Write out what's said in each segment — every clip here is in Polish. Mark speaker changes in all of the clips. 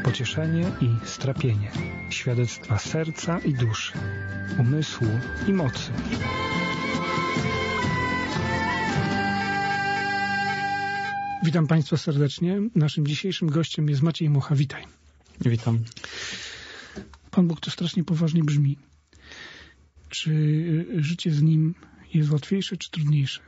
Speaker 1: pocieszenie i strapienie, świadectwa serca i duszy, umysłu i mocy. Witam Państwa serdecznie. Naszym dzisiejszym gościem jest Maciej Mucha. Witaj.
Speaker 2: Witam.
Speaker 1: Pan Bóg to strasznie poważnie brzmi. Czy życie z Nim jest łatwiejsze czy trudniejsze?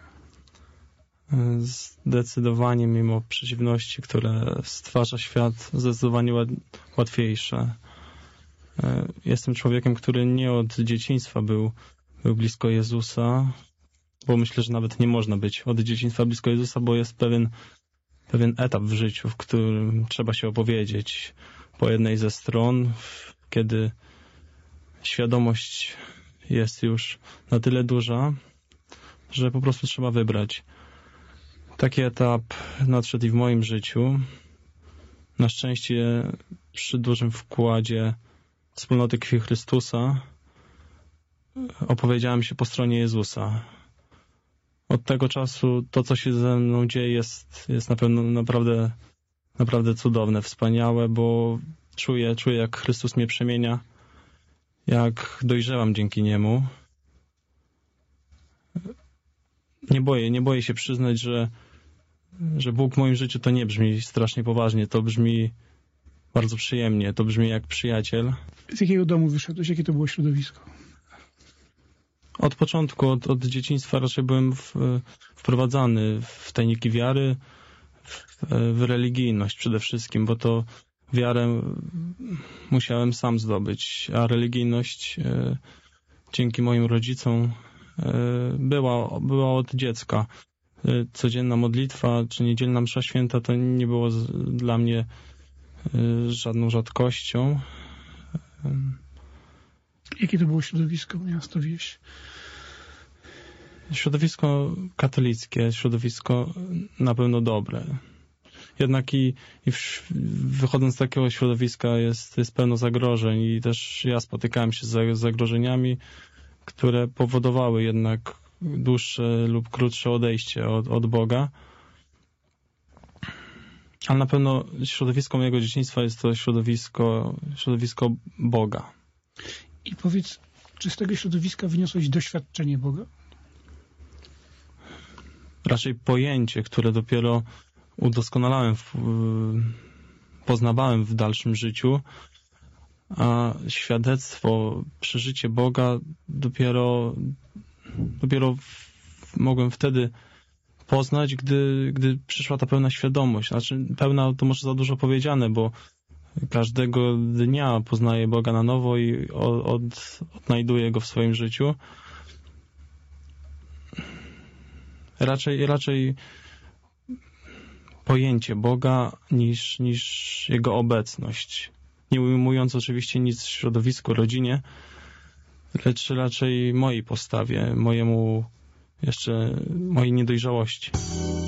Speaker 2: Zdecydowanie, mimo przeciwności, które stwarza świat, zdecydowanie łatwiejsze. Jestem człowiekiem, który nie od dzieciństwa był blisko Jezusa, bo myślę, że nawet nie można być od dzieciństwa blisko Jezusa, bo jest pewien etap w życiu, w którym trzeba się opowiedzieć po jednej ze stron, kiedy świadomość jest już na tyle duża, że po prostu trzeba wybrać. Taki etap nadszedł i w moim życiu. Na szczęście przy dużym wkładzie wspólnoty krwi Chrystusa opowiedziałem się po stronie Jezusa. Od tego czasu to, co się ze mną dzieje, jest na pewno naprawdę cudowne, wspaniałe, bo czuję, jak Chrystus mnie przemienia, jak dojrzewam dzięki Niemu. Nie boję się przyznać, że Bóg w moim życiu to nie brzmi strasznie poważnie, to brzmi bardzo przyjemnie, to brzmi jak przyjaciel.
Speaker 1: Z jakiego domu wyszedłeś? Jakie to było środowisko?
Speaker 2: Od początku, od dzieciństwa raczej byłem wprowadzany w tajniki wiary, w religijność przede wszystkim, bo to wiarę musiałem sam zdobyć, a religijność dzięki moim rodzicom była od dziecka. Codzienna modlitwa czy niedzielna msza święta to nie było dla mnie żadną rzadkością.
Speaker 1: Jakie to było środowisko, miasto, wieś?
Speaker 2: Środowisko katolickie, środowisko na pewno dobre. Jednak i wychodząc z takiego środowiska jest pełno zagrożeń i też ja spotykałem się z zagrożeniami, które powodowały jednak dłuższe lub krótsze odejście od Boga. Ale na pewno środowisko mojego dzieciństwa jest to środowisko Boga.
Speaker 1: I powiedz, czy z tego środowiska wyniosłeś doświadczenie Boga?
Speaker 2: Raczej pojęcie, które dopiero udoskonalałem, poznawałem w dalszym życiu, a świadectwo, przeżycie Boga dopiero mogłem wtedy poznać, gdy przyszła ta pełna świadomość. Znaczy, pełna to może za dużo powiedziane, bo każdego dnia poznaję Boga na nowo i odnajduję Go w swoim życiu. Raczej pojęcie Boga niż Jego obecność. Nie ujmując oczywiście nic środowisku, rodzinie, lecz raczej mojej postawie, mojej niedojrzałości.